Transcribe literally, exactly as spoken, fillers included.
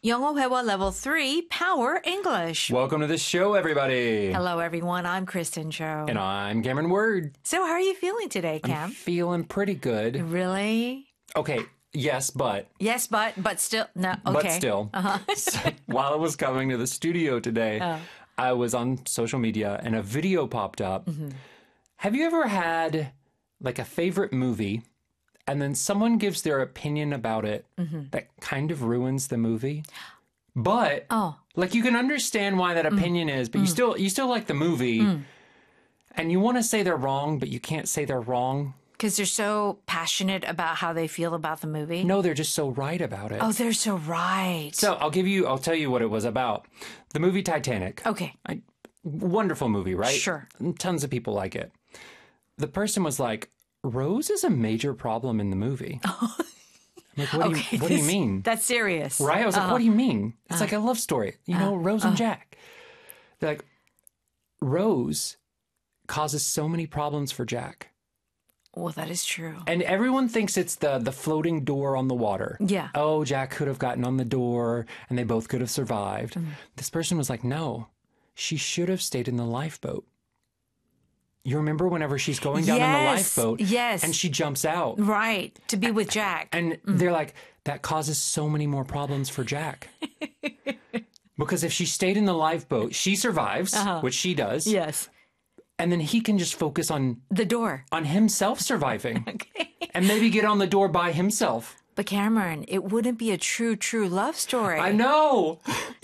영어 회화 Level three, Power English. Welcome to the show, everybody. Hello, everyone. I'm Kristen Cho. And I'm Cameron Word. So how are you feeling today, Cam? I'm feeling pretty good. Really? Okay, yes, but. Yes, but, but still, no, okay. But still. Uh-huh. So, while I was coming to the studio today, oh. I was on social media and a video popped up. Mm-hmm. Have you ever had like a favorite movie and then someone gives their opinion about it mm-hmm. that kind of ruins the movie? But oh. like you can understand why that opinion mm. is, but mm. you still you still like the movie mm. and you want to say they're wrong, but you can't say they're wrong. Because they're so passionate about how they feel about the movie? No, they're just so right about it. Oh, they're so right. So I'll give you, I'll tell you what it was about. The movie Titanic. Okay. I, wonderful movie, right? Sure. Tons of people like it. The person was like, Rose is a major problem in the movie. I'm like, what, do, okay, you, what this, do you mean? That's serious. Right? I was uh-huh. like, what do you mean? It's uh-huh. like a love story. You know, uh-huh. Rose and uh-huh. Jack. They're like, Rose causes so many problems for Jack. Well, that is true. And everyone thinks it's the the floating door on the water. Yeah. Oh, Jack could have gotten on the door and they both could have survived. Mm. This person was like, no, she should have stayed in the lifeboat. You remember whenever she's going down yes, in the lifeboat yes. and she jumps out. Right, to be with Jack. And mm. they're like, that causes so many more problems for Jack. Because if she stayed in the lifeboat, she survives, uh-huh. which she does. Yes. And then he can just focus on... the door. On himself surviving. Okay. And maybe get on the door by himself. But Cameron, it wouldn't be a true, true love story. I know.